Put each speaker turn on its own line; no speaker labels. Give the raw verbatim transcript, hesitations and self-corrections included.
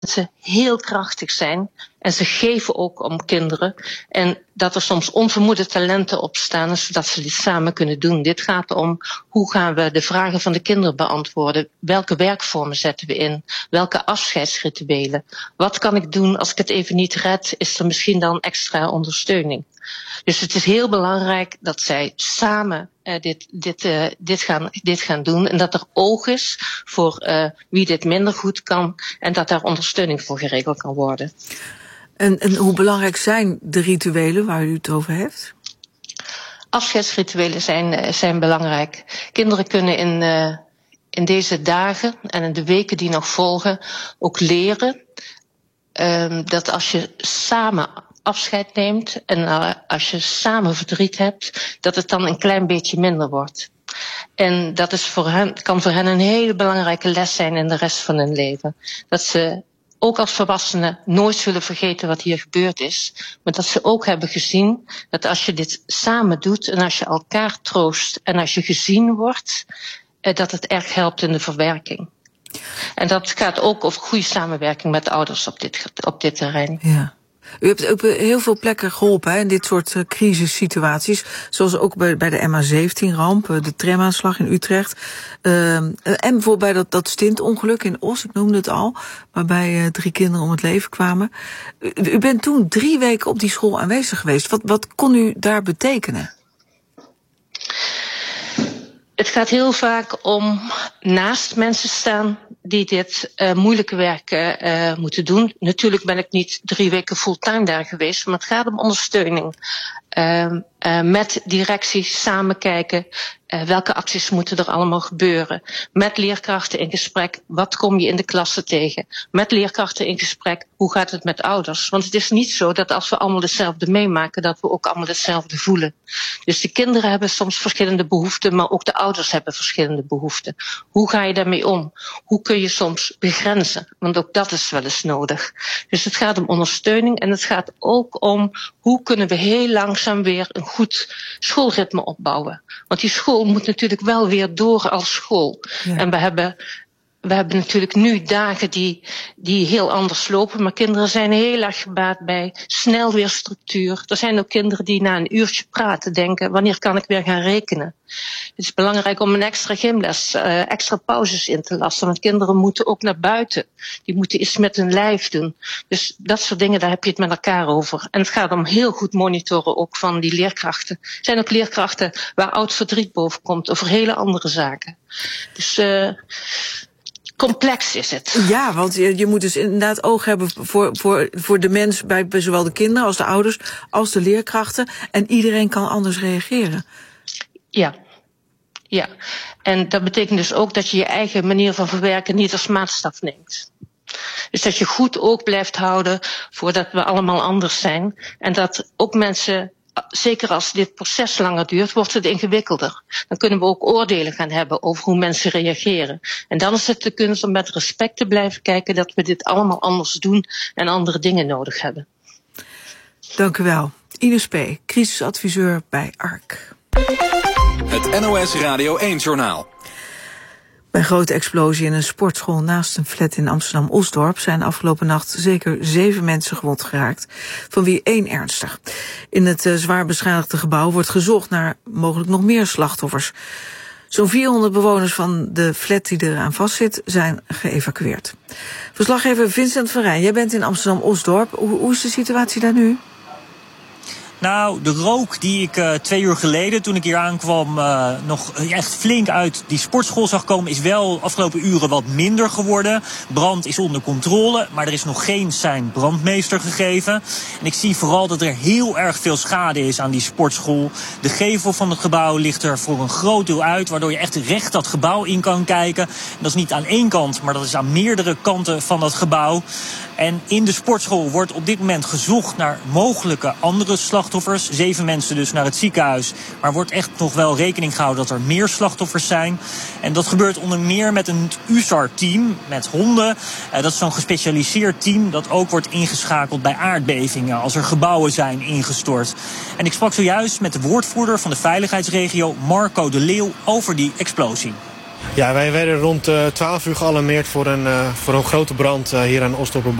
ze heel krachtig zijn en ze geven ook om kinderen. En dat er soms onvermoede talenten opstaan, zodat ze dit samen kunnen doen. Dit gaat om hoe gaan we de vragen van de kinderen beantwoorden. Welke werkvormen zetten we in? Welke afscheidsrituelen? Wat kan ik doen als ik het even niet red? Is er misschien dan extra ondersteuning? Dus het is heel belangrijk dat zij samen uh, dit, dit, uh, dit, gaan, dit gaan doen. En dat er oog is voor uh, wie dit minder goed kan. En dat daar ondersteuning voor geregeld kan worden.
En, en hoe belangrijk zijn de rituelen waar u het over heeft?
Afscheidsrituelen zijn, zijn belangrijk. Kinderen kunnen in, uh, in deze dagen en in de weken die nog volgen ook leren uh, dat als je samen afscheid neemt en uh, als je samen verdriet hebt, dat het dan een klein beetje minder wordt. En dat is voor hen, kan voor hen een hele belangrijke les zijn in de rest van hun leven. Dat ze ook als volwassenen nooit zullen vergeten wat hier gebeurd is. Maar dat ze ook hebben gezien dat als je dit samen doet en als je elkaar troost en als je gezien wordt, uh, dat het erg helpt in de verwerking. En dat gaat ook over goede samenwerking met ouders op dit, op dit terrein.
Ja. U hebt op heel veel plekken geholpen hè, in dit soort uh, crisissituaties. Zoals ook bij, bij de M H zeventien ramp, uh, de tramaanslag in Utrecht. Uh, en bijvoorbeeld bij dat, dat stintongeluk in Os, ik noemde het al. Waarbij uh, drie kinderen om het leven kwamen. U, u bent toen drie weken op die school aanwezig geweest. Wat, wat kon u daar betekenen?
Het gaat heel vaak om naast mensen staan die dit uh, moeilijke werk uh, moeten doen. Natuurlijk ben ik niet drie weken fulltime daar geweest, maar het gaat om ondersteuning. Uh, uh, met directies samen kijken, uh, welke acties moeten er allemaal gebeuren. Met leerkrachten in gesprek, wat kom je in de klasse tegen? Met leerkrachten in gesprek, hoe gaat het met ouders? Want het is niet zo dat als we allemaal hetzelfde meemaken, dat we ook allemaal hetzelfde voelen. Dus de kinderen hebben soms verschillende behoeften, maar ook de ouders hebben verschillende behoeften. Hoe ga je daarmee om? Hoe kun je soms begrenzen? Want ook dat is wel eens nodig. Dus het gaat om ondersteuning en het gaat ook om hoe kunnen we heel langzaam weer een goed schoolritme opbouwen. Want die school moet natuurlijk wel weer door als school. Ja. En we hebben... We hebben natuurlijk nu dagen die, die heel anders lopen, maar kinderen zijn heel erg gebaat bij snel weer structuur. Er zijn ook kinderen die na een uurtje praten denken, wanneer kan ik weer gaan rekenen? Het is belangrijk om een extra gymles, uh, extra pauzes in te lassen, want kinderen moeten ook naar buiten. Die moeten iets met hun lijf doen. Dus dat soort dingen, daar heb je het met elkaar over. En het gaat om heel goed monitoren ook van die leerkrachten. Er zijn ook leerkrachten waar oud verdriet boven komt over hele andere zaken. Dus... Uh, complex is het.
Ja, want je, je moet dus inderdaad oog hebben voor, voor, voor de mens, bij, bij zowel de kinderen als de ouders, als de leerkrachten. En iedereen kan anders reageren.
Ja, ja. En dat betekent dus ook dat je je eigen manier van verwerken niet als maatstaf neemt. Dus dat je goed oog blijft houden voordat we allemaal anders zijn. En dat ook mensen... Zeker als dit proces langer duurt, wordt het ingewikkelder. Dan kunnen we ook oordelen gaan hebben over hoe mensen reageren. En dan is het de kunst om met respect te blijven kijken dat we dit allemaal anders doen en andere dingen nodig hebben.
Dank u wel. Ines P., crisisadviseur bij A R C.
Het N O S Radio één-journaal.
Bij een grote explosie in een sportschool naast een flat in Amsterdam-Osdorp zijn afgelopen nacht zeker zeven mensen gewond geraakt, van wie één ernstig. In het uh, zwaar beschadigde gebouw wordt gezocht naar mogelijk nog meer slachtoffers. Zo'n vierhonderd bewoners van de flat die eraan vastzit zijn geëvacueerd. Verslaggever Vincent van Rijn, jij bent in Amsterdam-Osdorp. Hoe, hoe is de situatie daar nu?
Nou, de rook die ik uh, twee uur geleden, toen ik hier aankwam, uh, nog echt flink uit die sportschool zag komen, is wel afgelopen uren wat minder geworden. Brand is onder controle, maar er is nog geen sein brandmeester gegeven. En ik zie vooral dat er heel erg veel schade is aan die sportschool. De gevel van het gebouw ligt er voor een groot deel uit, waardoor je echt recht dat gebouw in kan kijken. En dat is niet aan één kant, maar dat is aan meerdere kanten van dat gebouw. En in de sportschool wordt op dit moment gezocht naar mogelijke andere slachtoffers. Zeven mensen dus naar het ziekenhuis. Maar wordt echt nog wel rekening gehouden dat er meer slachtoffers zijn. En dat gebeurt onder meer met een U S A R-team, met honden. Uh, dat is zo'n gespecialiseerd team dat ook wordt ingeschakeld bij aardbevingen, als er gebouwen zijn ingestort. En ik sprak zojuist met de woordvoerder van de veiligheidsregio, Marco de Leeuw, over die explosie.
Ja, wij werden rond uh, twaalf uur gealarmeerd voor een, uh, voor een grote brand uh, hier aan Osdorper